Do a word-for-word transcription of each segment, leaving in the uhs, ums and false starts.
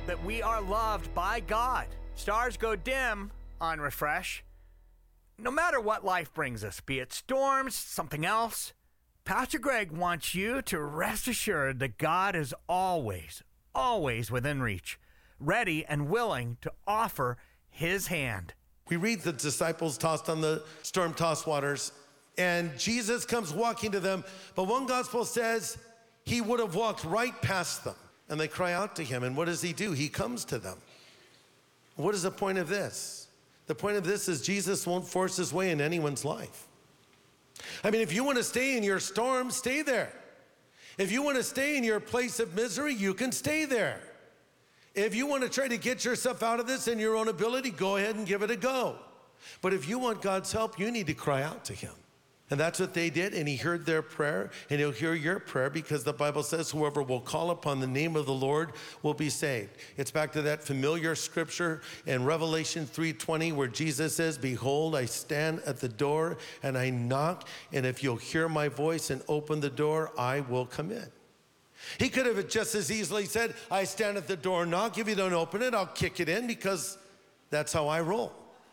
that we are loved by God. Stars go dim on Refresh. No matter what life brings us, be it storms, something else, Pastor Greg wants you to rest assured that God is always, always within reach, ready and willing to offer his hand. We read the disciples tossed on the storm-tossed waters, and Jesus comes walking to them, but one gospel says he would have walked right past them, and they cry out to him, and what does he do? He comes to them. What is the point of this? The point of this is Jesus won't force his way in anyone's life. I mean, if you want to stay in your storm, stay there. If you want to stay in your place of misery, you can stay there. If you want to try to get yourself out of this in your own ability, go ahead and give it a go. But if you want God's help, you need to cry out to him. And that's what they did, and he heard their prayer, and he'll hear your prayer because the Bible says whoever will call upon the name of the Lord will be saved. It's back to that familiar scripture in Revelation three twenty where Jesus says, behold, I stand at the door and I knock, and if you'll hear my voice and open the door, I will come in. He could have just as easily said, I stand at the door and knock. If you don't open it, I'll kick it in because that's how I roll.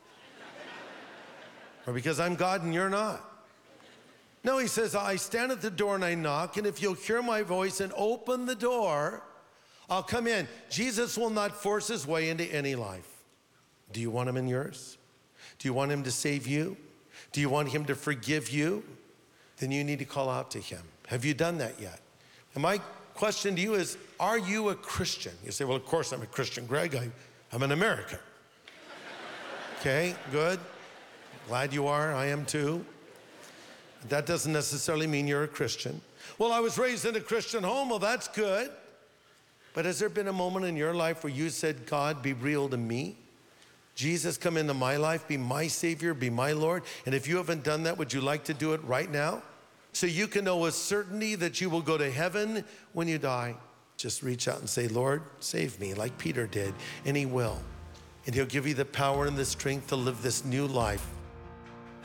Or because I'm God and you're not. No, he says, I stand at the door and I knock, and if you'll hear my voice and open the door, I'll come in. Jesus will not force his way into any life. Do you want him in yours? Do you want him to save you? Do you want him to forgive you? Then you need to call out to him. Have you done that yet? And my question to you is, are you a Christian? You say, well, of course I'm a Christian, Greg. I, I'm an American. Okay, good. Glad you are. I am too. That doesn't necessarily mean you're a Christian. Well, I was raised in a Christian home. Well, that's good. But has there been a moment in your life where you said, God, be real to me? Jesus, come into my life, be my Savior, be my Lord. And if you haven't done that, would you like to do it right now? So you can know with certainty that you will go to heaven when you die. Just reach out and say, Lord, save me, like Peter did. And he will. And he'll give you the power and the strength to live this new life